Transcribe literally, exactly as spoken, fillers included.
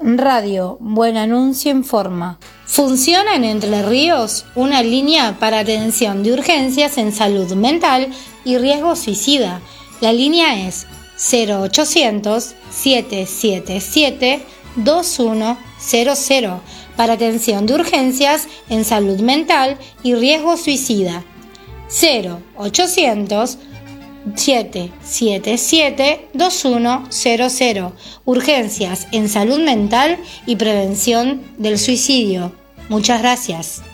Radio Buen Anuncio informa. Funciona en Entre Ríos una línea para atención de urgencias en salud mental y riesgo suicida. La línea es cero ochocientos, siete siete siete, dos uno cero cero para atención de urgencias en salud mental y riesgo suicida. cero ochocientos, siete siete siete, dos uno cero cero. Urgencias en salud mental y prevención del suicidio. Muchas gracias.